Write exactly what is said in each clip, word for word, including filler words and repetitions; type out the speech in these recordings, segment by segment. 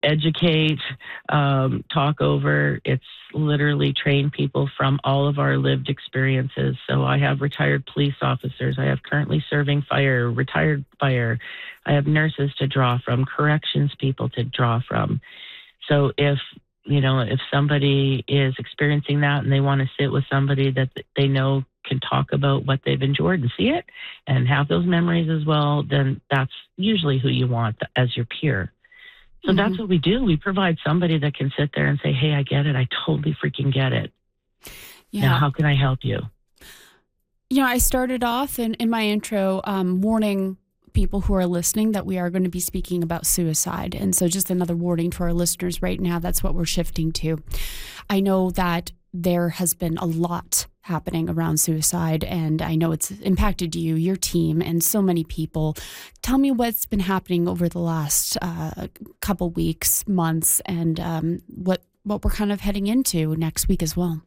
educate, um, talk over. It's literally train people from all of our lived experiences. So I have retired police officers. I have currently serving fire, retired fire. I have nurses to draw from, corrections people to draw from. So if, you know, if somebody is experiencing that and they want to sit with somebody that they know can talk about what they've endured and see it and have those memories as well, then that's usually who you want as your peer. So mm-hmm. that's what we do. We provide somebody that can sit there and say, hey, I get it. I totally freaking get it. Yeah. Now, how can I help you? You know, I started off in, in my intro um, warning people who are listening that we are going to be speaking about suicide. And so just another warning to our listeners right now, that's what we're shifting to. I know that there has been a lot happening around suicide, and I know it's impacted you, your team, and so many people. Tell me what's been happening over the last uh, couple weeks, months, and um, what what we're kind of heading into next week as well.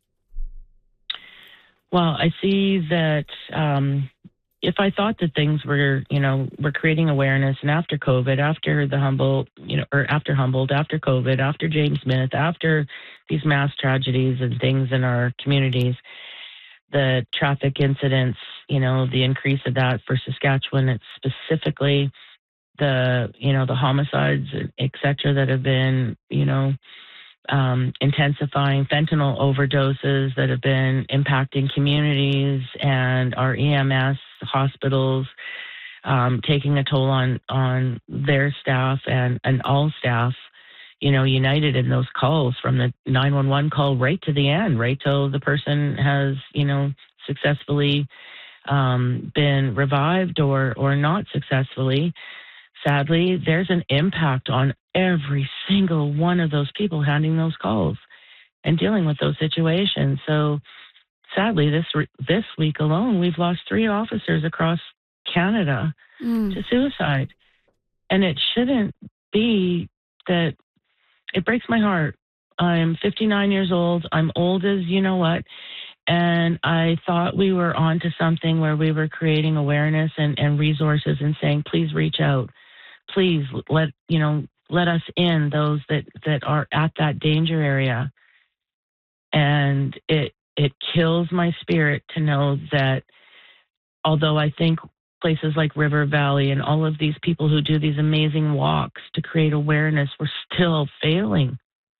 Well, I see that um, if I thought that things were, you know, we're creating awareness, and after COVID, after the Humboldt, you know, or after Humboldt, after COVID, after James Smith, after these mass tragedies and things in our communities, the traffic incidents, you know, the increase of that for Saskatchewan, it's specifically the, you know, the homicides, et cetera, that have been, you know, um, intensifying, fentanyl overdoses that have been impacting communities and our E M S hospitals, um, taking a toll on, on their staff and, and all staff, you know, united in those calls from the nine one one call right to the end, right till the person has, you know, successfully um, been revived or, or not successfully. Sadly, there's an impact on every single one of those people handling those calls and dealing with those situations. So sadly, this this week alone, we've lost three officers across Canada mm. to suicide. And it shouldn't be that. It breaks my heart. I'm fifty-nine years old. I'm old as you know what. And I thought we were onto something where we were creating awareness and, and resources and saying, please reach out. Please let, you know, let us in, those that, that are at that danger area. And it it kills my spirit to know that although I think places like River Valley and all of these people who do these amazing walks to create awareness, we're still failing.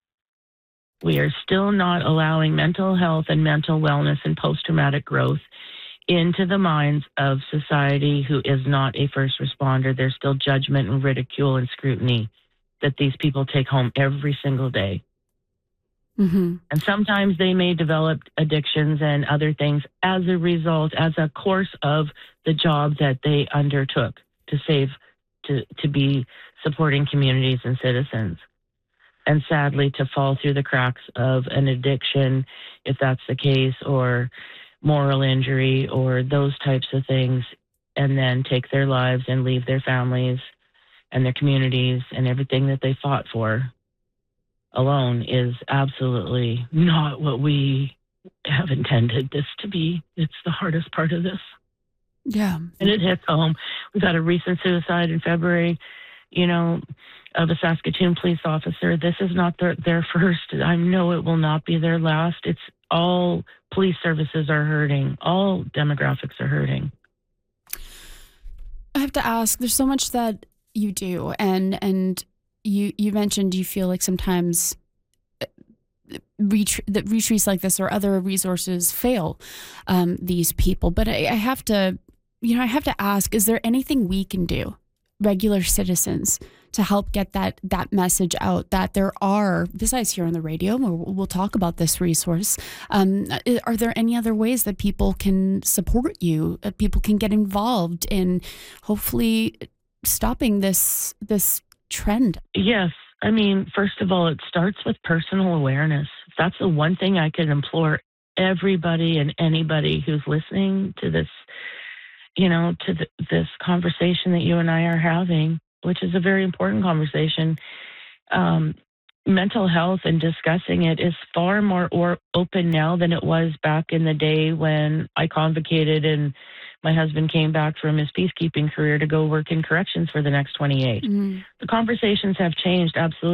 We are still not allowing mental health and mental wellness and post-traumatic growth into the minds of society who is not a first responder. There's still judgment and ridicule and scrutiny that these people take home every single day. Mm-hmm. And sometimes they may develop addictions and other things as a result, as a course of the job that they undertook to save, to, to be supporting communities and citizens. And sadly, to fall through the cracks of an addiction, if that's the case, or moral injury, or those types of things, and then take their lives and leave their families and their communities and everything that they fought for alone is absolutely not what we have intended this to be. It's the hardest part of this. Yeah. And it hits home. We've had a recent suicide in February, you know, of a Saskatoon police officer. This is not their, their first. I know it will not be their last. It's all police services are hurting. All demographics are hurting. I have to ask, there's so much that you do, and and You you mentioned you feel like sometimes ret- that retreats like this or other resources fail um, these people. But I, I have to, you know, I have to ask: is there anything we can do, regular citizens, to help get that that message out that there are, besides here on the radio, we'll, we'll talk about this resource. Um, are there any other ways that people can support you? Uh, people can get involved in hopefully stopping this this. trend? Yes. I mean, first of all, it starts with personal awareness. That's the one thing I could implore everybody and anybody who's listening to this, you know, to the, this conversation that you and I are having, which is a very important conversation. Um, mental health and discussing it is far more or open now than it was back in the day when I convocated and my husband came back from his peacekeeping career to go work in corrections for the next twenty-eight. Mm. The conversations have changed, absolutely.